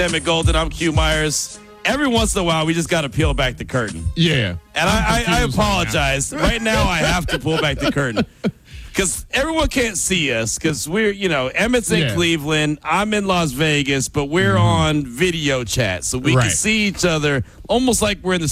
Emmett Golden, I'm Q Myers. Every once in a while, we just got to peel back the curtain. Yeah. And I apologize. Right now, I have to pull back the curtain. Because everyone can't see us. Because we're, Emmett's in Cleveland. I'm in Las Vegas. But we're on video chat. So we can see each other almost like we're in the